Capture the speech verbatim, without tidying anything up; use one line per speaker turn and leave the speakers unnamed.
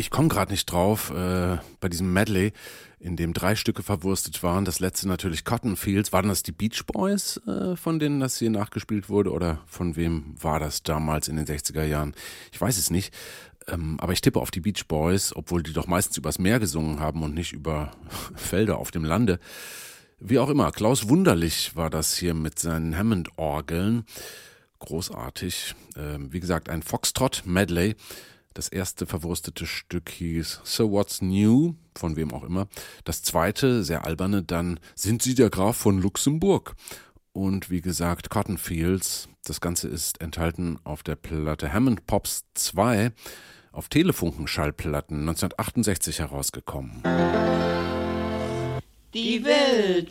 Ich komme gerade nicht drauf, äh, bei diesem Medley, in dem drei Stücke verwurstet waren. Das letzte natürlich Cotton Fields. Waren das die Beach Boys, äh, von denen das hier nachgespielt wurde? Oder von wem war das damals in den sechziger Jahren? Ich weiß es nicht. Ähm, aber ich tippe auf die Beach Boys, obwohl die doch meistens übers Meer gesungen haben und nicht über Felder auf dem Lande. Wie auch immer, Klaus Wunderlich war das hier mit seinen Hammond-Orgeln. Großartig. Ähm, wie gesagt, ein Foxtrot-Medley. Das erste verwurstete Stück hieß So What's New, von wem auch immer. Das zweite, sehr alberne, dann Sind Sie der Graf von Luxemburg? Und wie gesagt, Cotton Fields. Das Ganze ist enthalten auf der Platte Hammond Pops zwei, auf Telefunken-Schallplatten, neunzehnhundertachtundsechzig herausgekommen.
Die Welt